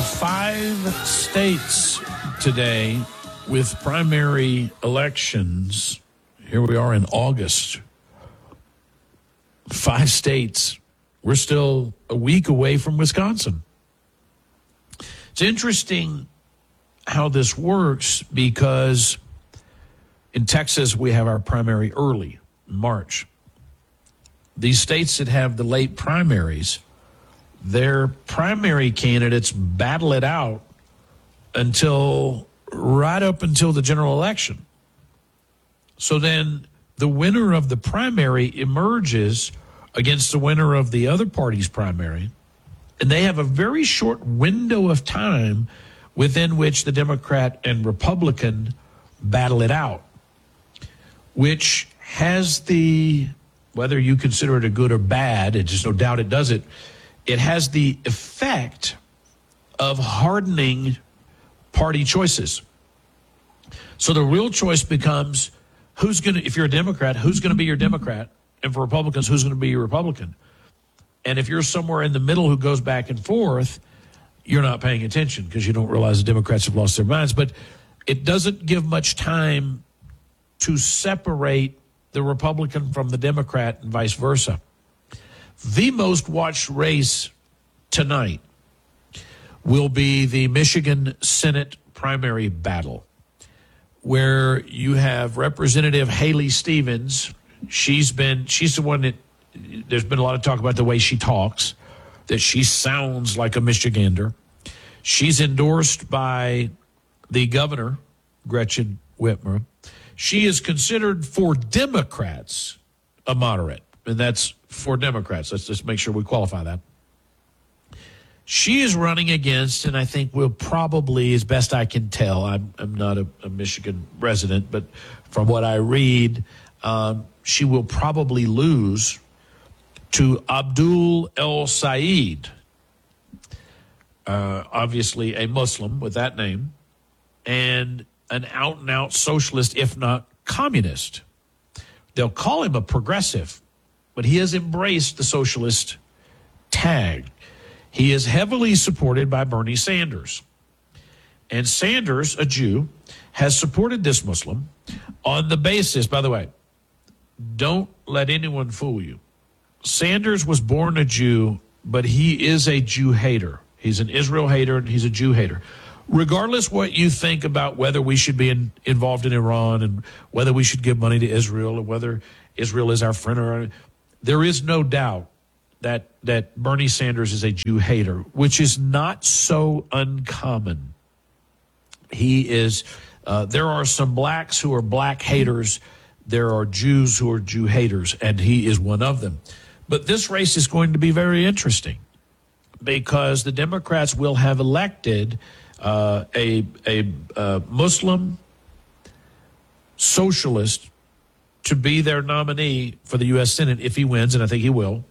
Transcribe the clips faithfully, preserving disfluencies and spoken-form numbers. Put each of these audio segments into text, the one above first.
have five states today with primary elections. Here we are in August. Five states. We're still a week away from Wisconsin. It's interesting how this works because in Texas, we have our primary early, in March. These states that have the late primaries, their primary candidates battle it out until right up until the general election. So then the winner of the primary emerges against the winner of the other party's primary, and they have a very short window of time within which the Democrat and Republican battle it out, which has the, whether you consider it a good or bad, it's just no doubt it does it, it has the effect of hardening party choices. So the real choice becomes who's going to, if you're a Democrat, who's going to be your Democrat? And for Republicans, who's going to be your Republican? And if you're somewhere in the middle who goes back and forth, you're not paying attention because you don't realize the Democrats have lost their minds. But it doesn't give much time to separate the Republican from the Democrat and vice versa. The most watched race tonight will be the Michigan Senate primary battle, where you have Representative Haley Stevens. She's been, she's the one that, there's been a lot of talk about the way she talks, that she sounds like a Michigander. She's endorsed by the governor, Gretchen Whitmer. She is considered for Democrats a moderate, and that's for Democrats. Let's just make sure we qualify that. She is running against, and I think will probably, as best I can tell, I'm, I'm not a, a Michigan resident, but from what I read, um, she will probably lose to Abdul El-Sayed, uh, obviously a Muslim with that name, and an out-and-out socialist, if not communist. They'll call him a progressive, but he has embraced the socialist tag. He is heavily supported by Bernie Sanders. And Sanders, a Jew, has supported this Muslim on the basis, by the way, don't let anyone fool you. Sanders was born a Jew, but he is a Jew hater. He's an Israel hater, and he's a Jew hater. Regardless what you think about whether we should be in, involved in Iran and whether we should give money to Israel or whether Israel is our friend, or there is no doubt that that Bernie Sanders is a Jew hater, which is not so uncommon. He is, uh, there are some blacks who are black haters. There are Jews who are Jew haters, and he is one of them. But this race is going to be very interesting because the Democrats will have elected uh, a, a, a Muslim socialist to be their nominee for the U S Senate if he wins, and I think he will,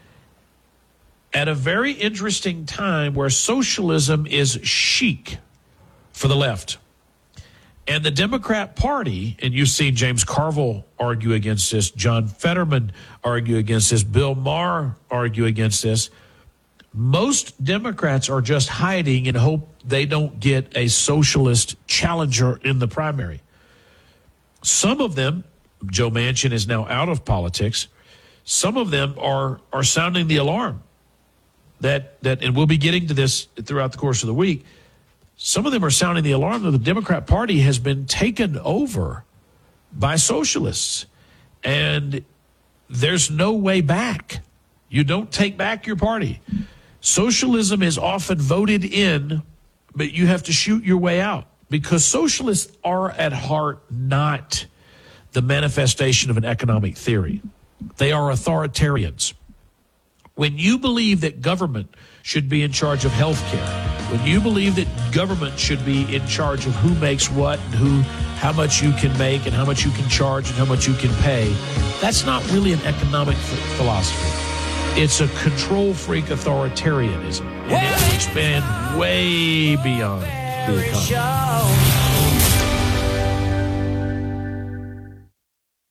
at a very interesting time where socialism is chic for the left. And the Democrat Party, and you've seen James Carville argue against this, John Fetterman argue against this, Bill Maher argue against this. Most Democrats are just hiding and hope they don't get a socialist challenger in the primary. Some of them, Joe Manchin is now out of politics, some of them are are sounding the alarm that, that and we'll be getting to this throughout the course of the week, some of them are sounding the alarm that the Democrat Party has been taken over by socialists. And there's no way back. You don't take back your party. Socialism is often voted in, but you have to shoot your way out because socialists are at heart not the manifestation of an economic theory. They are authoritarians. When you believe that government should be in charge of health care, when you believe that government should be in charge of who makes what and who, how much you can make and how much you can charge and how much you can pay, that's not really an economic philosophy. It's a control freak authoritarianism, and it will expand way beyond the economy.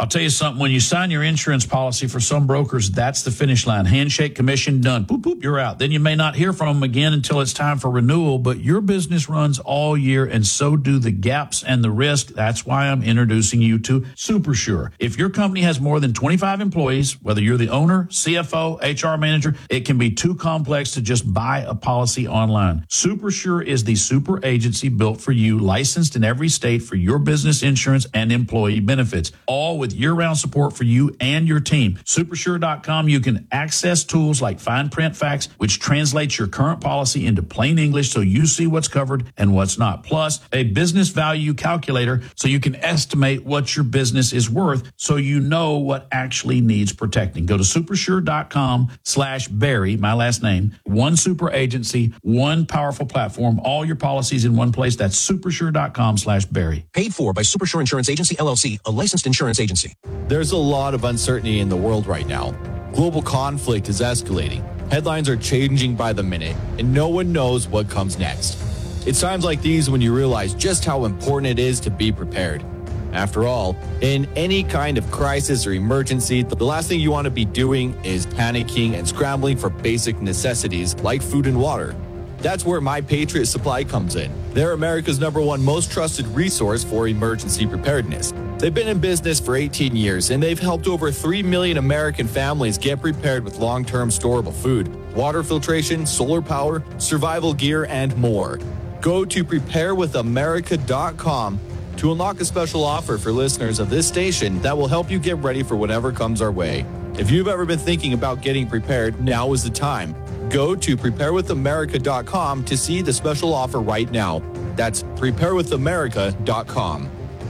I'll tell you something. When you sign your insurance policy, for some brokers, that's the finish line. Handshake, commission, done. Boop, boop, you're out. Then you may not hear from them again until it's time for renewal, but your business runs all year, and so do the gaps and the risk. That's why I'm introducing you to SuperSure. If your company has more than twenty-five employees, whether you're the owner, C F O, H R manager, it can be too complex to just buy a policy online. SuperSure is the super agency built for you, licensed in every state for your business insurance and employee benefits, all with year-round support for you and your team. Supersure dot com, you can access tools like fine print facts, which translates your current policy into plain English so you see what's covered and what's not. Plus, a business value calculator so you can estimate what your business is worth so you know what actually needs protecting. Go to supersure dot com slash Barry, my last name, one super agency, one powerful platform, all your policies in one place. That's supersure dot com slash Barry. Paid for by Supersure Insurance Agency, L L C, a licensed insurance agency. There's a lot of uncertainty in the world right now. Global conflict is escalating. Headlines are changing by the minute, and no one knows what comes next. It's times like these when you realize just how important it is to be prepared. After all, in any kind of crisis or emergency, the last thing you want to be doing is panicking and scrambling for basic necessities like food and water. That's where My Patriot Supply comes in. They're America's number one most trusted resource for emergency preparedness. They've been in business for eighteen years, and they've helped over three million American families get prepared with long-term storable food, water filtration, solar power, survival gear, and more. Go to prepare with america dot com to unlock a special offer for listeners of this station that will help you get ready for whatever comes our way. If you've ever been thinking about getting prepared, now is the time. Go to prepare with america dot com to see the special offer right now. That's prepare with america dot com.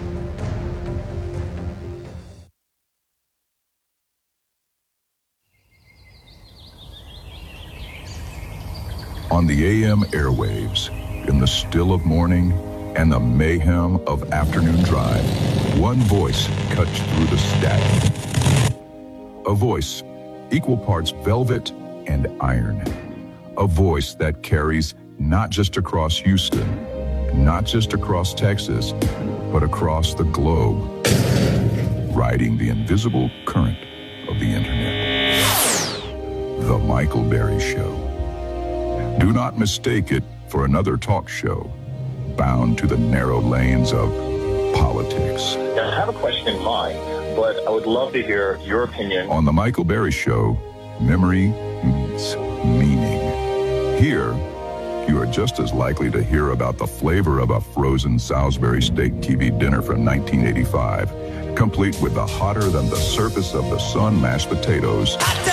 On the A M airwaves, in the still of morning and the mayhem of afternoon drive, one voice cuts through the static. A voice equal parts velvet and iron. A voice that carries not just across Houston, not just across Texas, but across the globe, riding the invisible current of the internet. The Michael Berry Show. Do not mistake it for another talk show bound to the narrow lanes of politics. Now, I have a question in mind, but I would love to hear your opinion. On the Michael Berry Show, memory meets meaning. Here, you are just as likely to hear about the flavor of a frozen Salisbury steak T V dinner from nineteen eighty-five, complete with the hotter than the surface of the sun mashed potatoes.